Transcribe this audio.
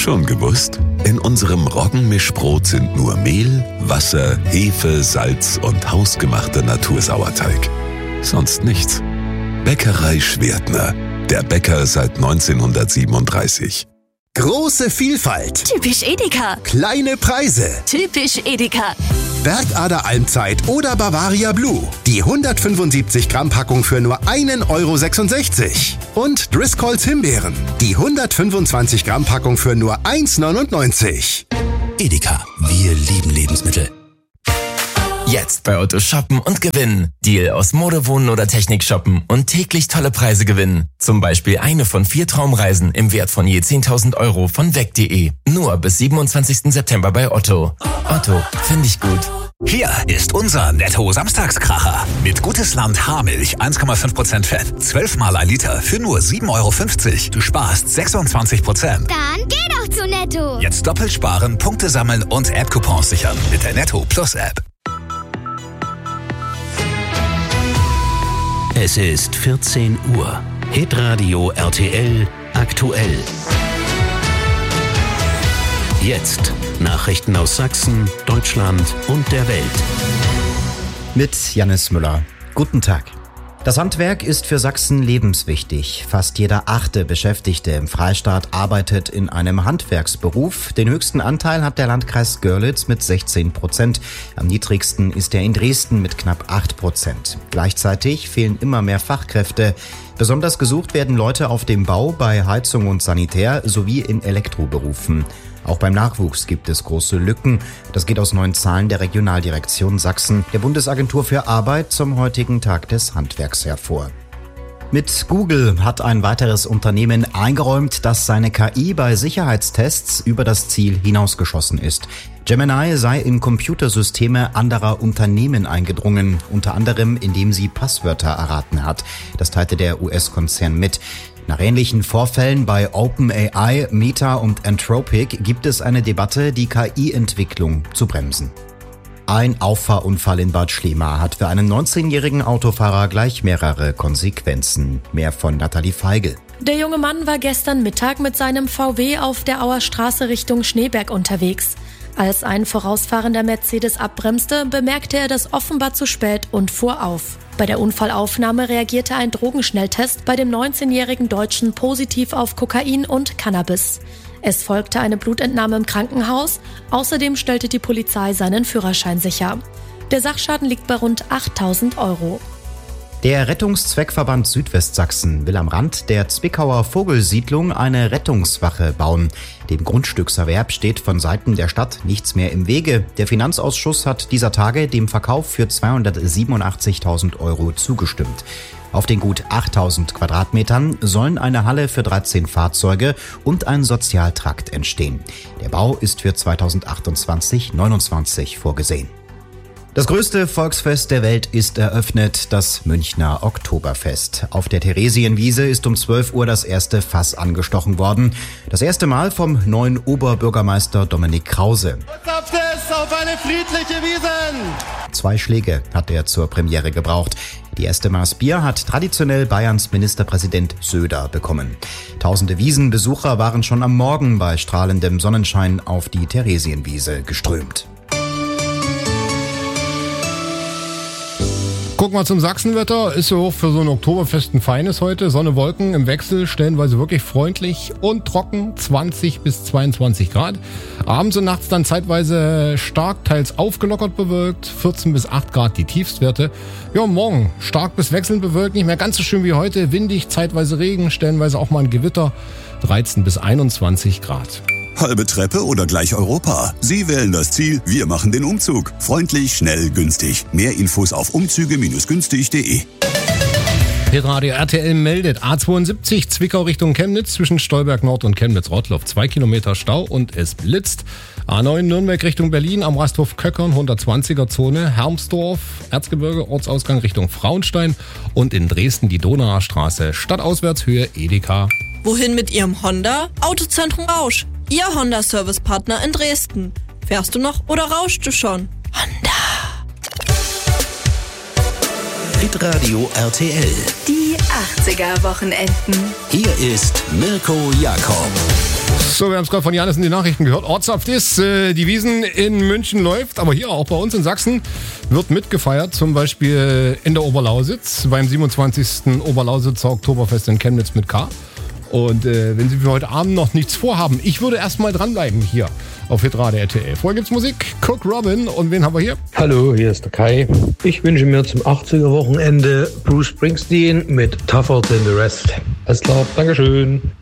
Schon gewusst? In unserem Roggenmischbrot sind nur Mehl, Wasser, Hefe, Salz und hausgemachter Natursauerteig. Sonst nichts. Bäckerei Schwertner. Der Bäcker seit 1937. Große Vielfalt. Typisch Edeka. Kleine Preise. Typisch Edeka. Bergader Almzeit oder Bavaria Blue. Die 175 Gramm Packung für nur 1,66 €. Und Driscolls Himbeeren. Die 125 Gramm Packung für nur 1,99 €. Edeka, wir lieben Lebensmittel. Jetzt bei Otto shoppen und gewinnen. Deal aus Mode, Wohnen oder Technik shoppen und täglich tolle Preise gewinnen. Zum Beispiel eine von 4 Traumreisen im Wert von je 10.000 € von weg.de. Nur bis 27. September bei Otto. Otto, finde ich gut. Hier ist unser Netto-Samstagskracher. Mit Gutes Land Haarmilch 1,5% Fett. 12 mal 1 Liter für nur 7,50 €. Du sparst 26%. Dann geh doch zu Netto. Jetzt doppelt sparen, Punkte sammeln und Ad-Coupons sichern mit der Netto Plus App. Es ist 14 Uhr. Hitradio RTL aktuell. Jetzt Nachrichten aus Sachsen, Deutschland und der Welt. Mit Jannis Müller. Guten Tag. Das Handwerk ist für Sachsen lebenswichtig. Fast jeder 8. Beschäftigte im Freistaat arbeitet in einem Handwerksberuf. Den höchsten Anteil hat der Landkreis Görlitz mit 16%. Am niedrigsten ist er in Dresden mit knapp 8%. Gleichzeitig fehlen immer mehr Fachkräfte. Besonders gesucht werden Leute auf dem Bau, bei Heizung und Sanitär sowie in Elektroberufen. Auch beim Nachwuchs gibt es große Lücken. Das geht aus neuen Zahlen der Regionaldirektion Sachsen, der Bundesagentur für Arbeit, zum heutigen Tag des Handwerks hervor. Mit Google hat ein weiteres Unternehmen eingeräumt, dass seine KI bei Sicherheitstests über das Ziel hinausgeschossen ist. Gemini sei in Computersysteme anderer Unternehmen eingedrungen, unter anderem indem sie Passwörter erraten hat. Das teilte der US-Konzern mit. Nach ähnlichen Vorfällen bei OpenAI, Meta und Anthropic gibt es eine Debatte, die KI-Entwicklung zu bremsen. Ein Auffahrunfall in Bad Schlema hat für einen 19-jährigen Autofahrer gleich mehrere Konsequenzen. Mehr von Nathalie Feigl. Der junge Mann war gestern Mittag mit seinem VW auf der Auer Straße Richtung Schneeberg unterwegs. Als ein vorausfahrender Mercedes abbremste, bemerkte er das offenbar zu spät und fuhr auf. Bei der Unfallaufnahme reagierte ein Drogenschnelltest bei dem 19-jährigen Deutschen positiv auf Kokain und Cannabis. Es folgte eine Blutentnahme im Krankenhaus. Außerdem stellte die Polizei seinen Führerschein sicher. Der Sachschaden liegt bei rund 8.000 €. Der Rettungszweckverband Südwestsachsen will am Rand der Zwickauer Vogelsiedlung eine Rettungswache bauen. Dem Grundstückserwerb steht von Seiten der Stadt nichts mehr im Wege. Der Finanzausschuss hat dieser Tage dem Verkauf für 287.000 € zugestimmt. Auf den gut 8.000 Quadratmetern sollen eine Halle für 13 Fahrzeuge und ein Sozialtrakt entstehen. Der Bau ist für 2028/29 vorgesehen. Das größte Volksfest der Welt ist eröffnet, das Münchner Oktoberfest. Auf der Theresienwiese ist um 12 Uhr das erste Fass angestochen worden. Das erste Mal vom neuen Oberbürgermeister Dominik Krause. Auf eine friedliche Wiesn! 2 Schläge hat er zur Premiere gebraucht. Die erste Maß Bier hat traditionell Bayerns Ministerpräsident Söder bekommen. Tausende Wiesenbesucher waren schon am Morgen bei strahlendem Sonnenschein auf die Theresienwiese geströmt. Guck mal zum Sachsenwetter, ist ja auch für so ein Oktoberfest ein feines heute. Sonne, Wolken im Wechsel, stellenweise wirklich freundlich und trocken, 20 bis 22 Grad. Abends und nachts dann zeitweise stark, teils aufgelockert bewölkt, 14 bis 8 Grad die Tiefstwerte. Ja, morgen stark bis wechselnd bewölkt, nicht mehr ganz so schön wie heute, windig, zeitweise Regen, stellenweise auch mal ein Gewitter, 13 bis 21 Grad. Halbe Treppe oder gleich Europa? Sie wählen das Ziel, wir machen den Umzug. Freundlich, schnell, günstig. Mehr Infos auf umzüge-günstig.de. Hitradio RTL meldet A72 Zwickau Richtung Chemnitz zwischen Stolberg Nord und Chemnitz-Rottloff 2 Kilometer Stau und es blitzt. A9 Nürnberg Richtung Berlin am Rasthof Köckern 120er Zone, Hermsdorf, Erzgebirge, Ortsausgang Richtung Frauenstein und in Dresden die Donauer Straße, stadtauswärts Höhe Edeka. Wohin mit Ihrem Honda? Autozentrum Rausch. Ihr Honda-Service-Partner in Dresden. Fährst du noch oder rauschst du schon? Honda. Hitradio RTL. Die 80er Wochenenden. Hier ist Mirko Jakob. So, wir haben es gerade von Janis in den Nachrichten gehört. Ortsaft ist, die Wiesn in München läuft, aber hier auch bei uns in Sachsen wird mitgefeiert, zum Beispiel in der Oberlausitz beim 27. Oberlausitzer Oktoberfest in Chemnitz mit K. Und wenn Sie für heute Abend noch nichts vorhaben, ich würde erstmal dranbleiben hier auf Hitradio RTL. Vorher gibt's Musik, Cook Robin, und wen haben wir hier? Hallo, hier ist der Kai. Ich wünsche mir zum 80er Wochenende Bruce Springsteen mit Tougher Than the Rest. Alles klar, Dankeschön.